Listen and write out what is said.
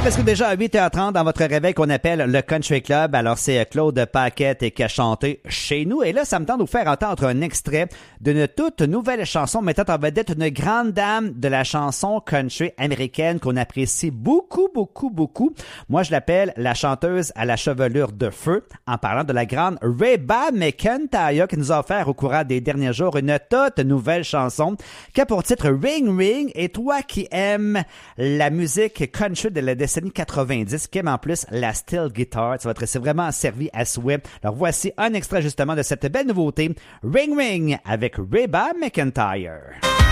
Presque déjà à 8h30 dans votre réveil qu'on appelle le Country Club. Alors, c'est Claude Paquette qui a chanté chez nous. Et là, ça me tente de vous faire entendre un extrait d'une toute nouvelle chanson mettant en vedette une grande dame de la chanson country américaine qu'on apprécie beaucoup, beaucoup, beaucoup. Moi, je l'appelle la chanteuse à la chevelure de feu en parlant de la grande Reba McEntire qui nous a offert au courant des derniers jours une toute nouvelle chanson qui a pour titre Ring Ring. Et toi qui aimes la musique country de la décennie 90, qui aime en plus la steel guitar, tu vas te rester vraiment servi à souhait. Alors voici un extrait justement de cette belle nouveauté, Ring Ring avec Reba McEntire.